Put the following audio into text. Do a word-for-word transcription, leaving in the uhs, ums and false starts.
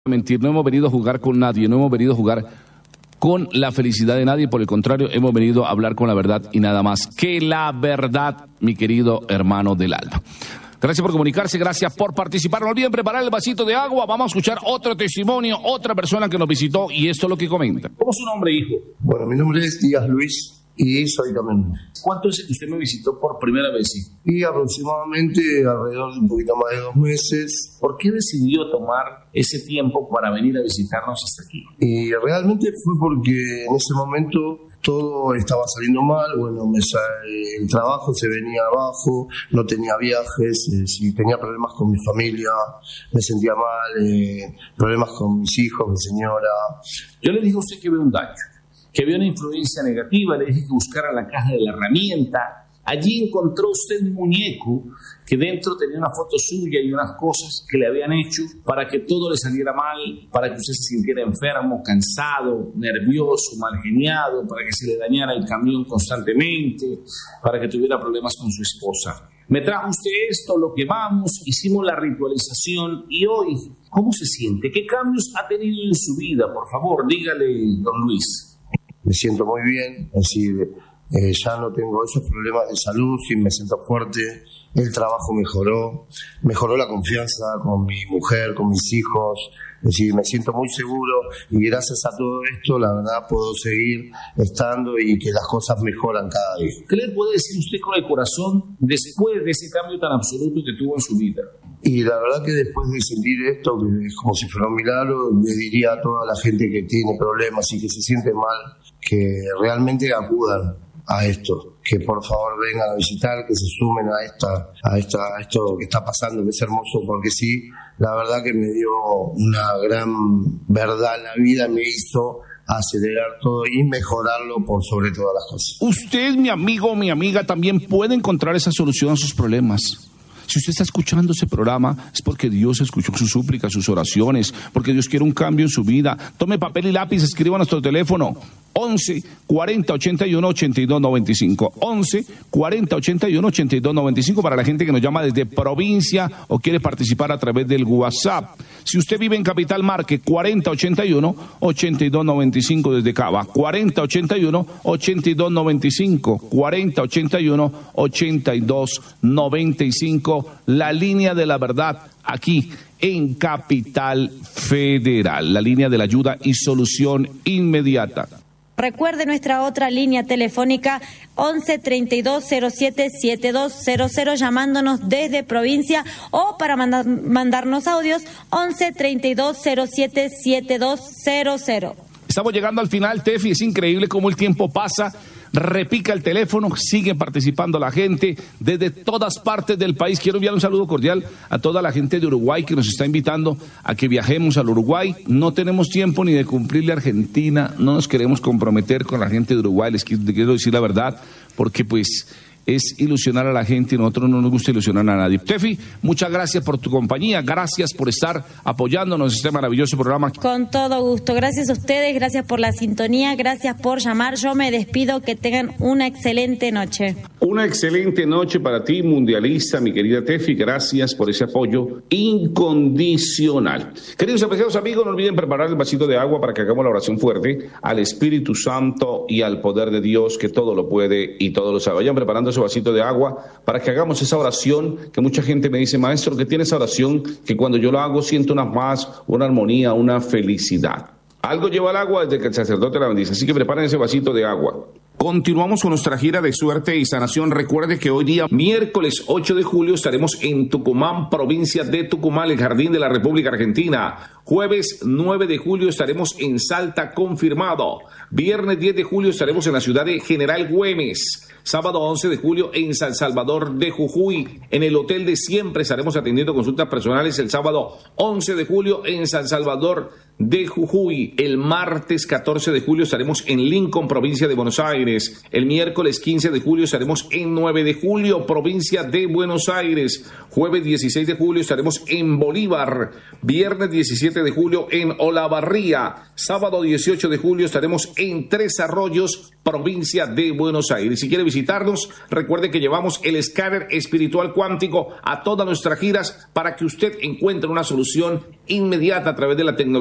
mentir, no hemos venido a jugar con nadie, no hemos venido a jugar con la felicidad de nadie, por el contrario, hemos venido a hablar con la verdad y nada más que la verdad, mi querido hermano del alma. Gracias por comunicarse, gracias por participar. No olviden preparar el vasito de agua, vamos a escuchar otro testimonio, otra persona que nos visitó y esto es lo que comenta. ¿Cómo es su nombre, hijo? Bueno, mi nombre es Díaz Luis y soy camionero. ¿Cuánto es que usted me visitó por primera vez? Y aproximadamente alrededor de un poquito más de dos meses. ¿Por qué decidió tomar ese tiempo para venir a visitarnos hasta aquí? Y realmente fue porque en ese momento todo estaba saliendo mal, bueno, me sale, el trabajo se venía abajo, no tenía viajes, eh, si tenía problemas con mi familia, me sentía mal, eh, problemas con mis hijos, mi señora. Yo le dije a usted que veo un daño, que había una influencia negativa, le dije que buscara la caja de la herramienta. Allí encontró usted un muñeco que dentro tenía una foto suya y unas cosas que le habían hecho para que todo le saliera mal, para que usted se sintiera enfermo, cansado, nervioso, malgeniado, para que se le dañara el camión constantemente, para que tuviera problemas con su esposa. Me trajo usted esto, lo quemamos, hicimos la ritualización y hoy, ¿cómo se siente? ¿Qué cambios ha tenido en su vida? Por favor, dígale, don Luis. Me siento muy bien, así eh, ya no tengo esos problemas de salud, sí me siento fuerte, el trabajo mejoró, mejoró la confianza con mi mujer, con mis hijos, es decir, me siento muy seguro y gracias a todo esto la verdad puedo seguir estando y que las cosas mejoran cada día. ¿Qué le puede decir usted con el corazón después de ese cambio tan absoluto que tuvo en su vida? Y la verdad que después de sentir esto, que es como si fuera un milagro, le diría a toda la gente que tiene problemas y que se siente mal, que realmente acudan a esto, que por favor vengan a visitar, que se sumen a esta, a esta, a esto que está pasando, que es hermoso, porque sí, la verdad que me dio una gran verdad en la vida, me hizo acelerar todo y mejorarlo por sobre todas las cosas. Usted, mi amigo o mi amiga, también puede encontrar esa solución a sus problemas. Si usted está escuchando ese programa, es porque Dios escuchó sus súplicas, sus oraciones, porque Dios quiere un cambio en su vida. Tome papel y lápiz, escriba a nuestro teléfono once, cuarenta, ochenta y uno, ochenta y dos, noventa y cinco. once, cuarenta, ochenta y uno, ochenta y dos, noventa y cinco para la gente que nos llama desde provincia o quiere participar a través del WhatsApp. Si usted vive en Capital, marque cuarenta, ochenta y uno, ochenta y dos, noventa y cinco desde Cava. cuarenta, ochenta y uno, ochenta y dos, noventa y cinco. cuarenta, ochenta y uno, ochenta y dos, noventa y cinco. La línea de la verdad aquí en Capital Federal. La línea de la ayuda y solución inmediata. Recuerde nuestra otra línea telefónica once, treinta y dos, cero siete, setenta y dos cero cero llamándonos desde provincia o para mandar, mandarnos audios once, treinta y dos, cero siete, setenta y dos cero cero. Estamos llegando al final, Tefi, es increíble cómo el tiempo pasa. Repica el teléfono, sigue participando la gente desde todas partes del país. Quiero enviar un saludo cordial a toda la gente de Uruguay que nos está invitando a que viajemos al Uruguay. No tenemos tiempo ni de cumplirle a Argentina, no nos queremos comprometer con la gente de Uruguay, les quiero decir la verdad, porque pues es ilusionar a la gente y a nosotros no nos gusta ilusionar a nadie. Tefi, muchas gracias por tu compañía, gracias por estar apoyándonos en este maravilloso programa. Con todo gusto, gracias a ustedes, gracias por la sintonía, gracias por llamar. Yo me despido, que tengan una excelente noche. Una excelente noche para ti, mundialista, mi querida Tefi, gracias por ese apoyo incondicional. Queridos apreciados amigos, no olviden preparar el vasito de agua para que hagamos la oración fuerte al Espíritu Santo y al poder de Dios que todo lo puede y todo lo sabe. Vayan preparando su vasito de agua para que hagamos esa oración que mucha gente me dice, maestro, que tiene esa oración que cuando yo la hago siento una paz, una armonía, una felicidad. Algo lleva el agua desde que el sacerdote la bendice, así que preparen ese vasito de agua. Continuamos con nuestra gira de suerte y sanación. Recuerde que hoy día, miércoles ocho de julio, estaremos en Tucumán, provincia de Tucumán, el Jardín de la República Argentina. Jueves nueve de julio estaremos en Salta, confirmado. Viernes diez de julio estaremos en la ciudad de General Güemes. Sábado once de julio en San Salvador de Jujuy. En el Hotel de Siempre estaremos atendiendo consultas personales el sábado once de julio en San Salvador de Jujuy. El martes catorce de julio estaremos en Lincoln, provincia de Buenos Aires. El miércoles quince de julio estaremos en nueve de julio, provincia de Buenos Aires. Jueves dieciséis de julio estaremos en Bolívar. Viernes diecisiete diecisiete de julio en Olavarría. Sábado dieciocho de julio estaremos en Tres Arroyos, provincia de Buenos Aires. Si quiere visitarnos, recuerde que llevamos el escáner espiritual cuántico a todas nuestras giras para que usted encuentre una solución inmediata a través de la tecnología.